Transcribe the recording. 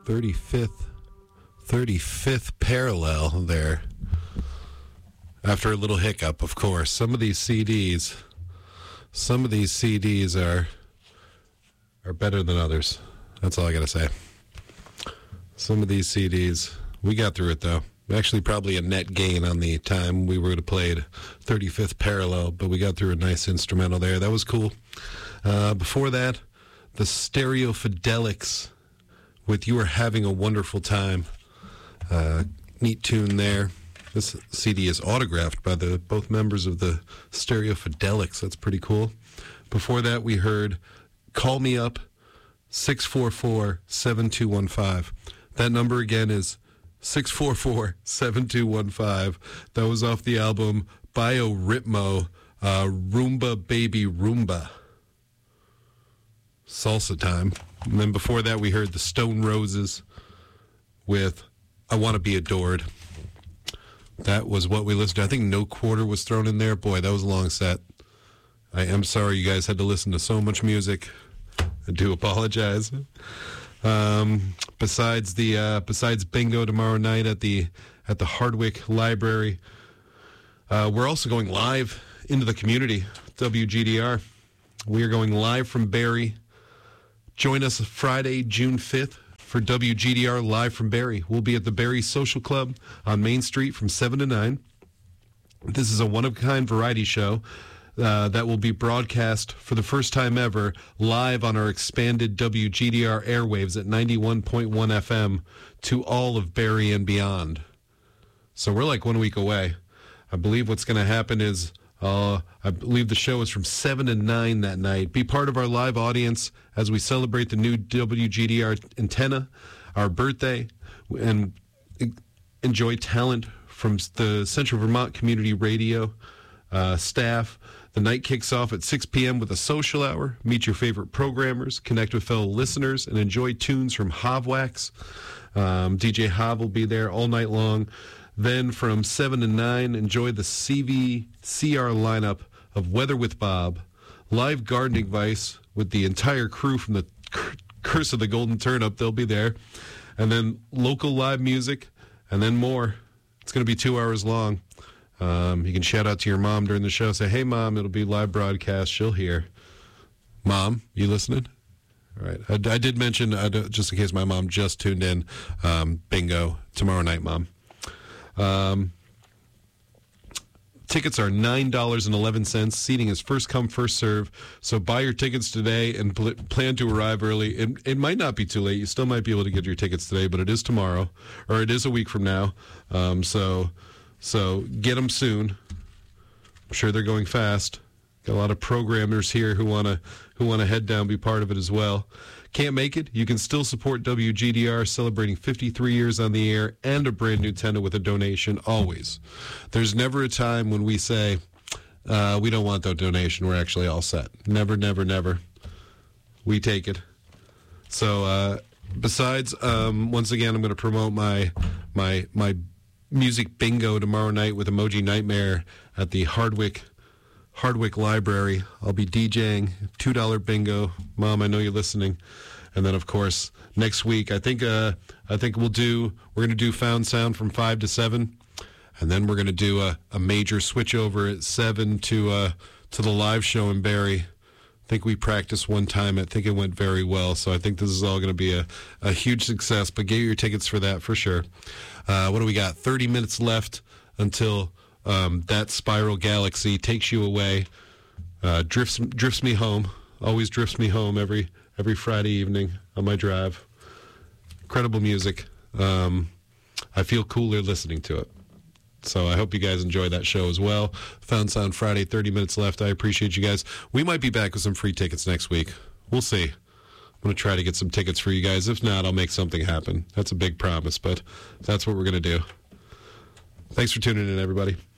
35th parallel there. After a little hiccup, of course. Some of these CDs are better than others. That's all I got to say. Some of these CDs, we got through it though. Actually, probably a net gain on the time we would have played 35th parallel, but we got through a nice instrumental there. That was cool. Before that, the Stereofidelics with You Are Having a Wonderful Time. Neat tune there. This CD is autographed by both members of the Stereofidelics. That's pretty cool. Before that, we heard Call Me Up, 644-7215. That number again is 644-7215. That was off the album Bioritmo, Roomba Baby Roomba. Salsa time. And then before that, we heard the Stone Roses with I Want to Be Adored. That was what we listened to. I think No Quarter was thrown in there. Boy, that was a long set. I am sorry you guys had to listen to so much music. I do apologize. Besides bingo tomorrow night at the Hardwick Library, we're also going live into the community, WGDR. We are going live from Barrie. Join us Friday, June 5th for WGDR Live from Barrie. We'll be at the Barrie Social Club on Main Street from 7 to 9. This is a one-of-a-kind variety show that will be broadcast for the first time ever live on our expanded WGDR airwaves at 91.1 FM to all of Barrie and beyond. So we're like 1 week away. I believe what's going to happen is I believe the show is from 7 to 9 that night. Be part of our live audience as we celebrate the new WGDR antenna, our birthday, and enjoy talent from the Central Vermont Community Radio staff. The night kicks off at 6 p.m. with a social hour. Meet your favorite programmers, connect with fellow listeners, and enjoy tunes from Hovwax. DJ Hov will be there all night long. Then from 7 to 9, enjoy the CVCR lineup of Weather with Bob, live gardening advice with the entire crew from the Curse of the Golden Turnip. They'll be there. And then local live music, and then more. It's going to be 2 hours long. You can shout out to your mom during the show. Say, hey, Mom, it'll be live broadcast. She'll hear. Mom, you listening? All right. I did mention, just in case my mom just tuned in, bingo tomorrow night, Mom. Tickets are $9.11. Seating is first come, first serve. So buy your tickets today and plan to arrive early. It might not be too late. You still might be able to get your tickets today, but it is tomorrow, or it is a week from now. So get them soon. I'm sure they're going fast. Got a lot of programmers here who want to head down, be part of it as well. Can't make it? You can still support WGDR, celebrating 53 years on the air and a brand new antenna with a donation, always. There's never a time when we say, we don't want that donation. We're actually all set. Never, never, never. We take it. So besides, once again, I'm going to promote my music bingo tomorrow night with Emoji Nightmare at the Hardwick Library. I'll be DJing, $2 bingo. Mom, I know you're listening. And then, of course, next week, I think we're going to do Found Sound from 5 to 7. And then we're going to do a major switch over at 7 to the live show in Barrie. I think we practiced one time. I think it went very well. So I think this is all going to be a huge success. But get your tickets for that for sure. What do we got? 30 minutes left until that spiral galaxy takes you away, drifts me home, always drifts me home every Friday evening on my drive. Incredible music. I feel cooler listening to it. So I hope you guys enjoy that show as well. Found Sound Friday, 30 minutes left. I appreciate you guys. We might be back with some free tickets next week. We'll see. I'm going to try to get some tickets for you guys. If not, I'll make something happen. That's a big promise, but that's what we're going to do. Thanks for tuning in, everybody.